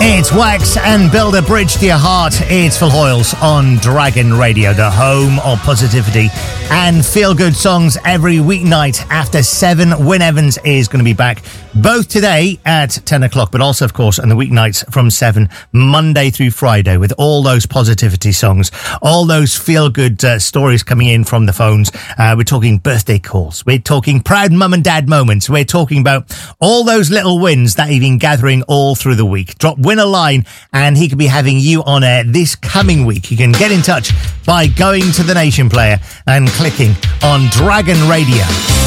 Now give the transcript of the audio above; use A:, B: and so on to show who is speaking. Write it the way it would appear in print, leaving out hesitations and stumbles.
A: It's Wax and Build a Bridge to Your Heart. It's Phil Hoyles on Dragon Radio, the home of positivity and feel-good songs every weeknight after 7. Wyn Evans is going to be back both today at 10 o'clock, but also, of course, on the weeknights from 7, Monday through Friday, with all those positivity songs, all those feel-good stories coming in from the phones. We're talking birthday calls. We're talking proud mum and dad moments. We're talking about all those little wins that you've been gathering all through the week. Drop Wyn a line and he could be having you on air this coming week. You can get in touch by going to the Nation Player and clicking on Dragon Radio.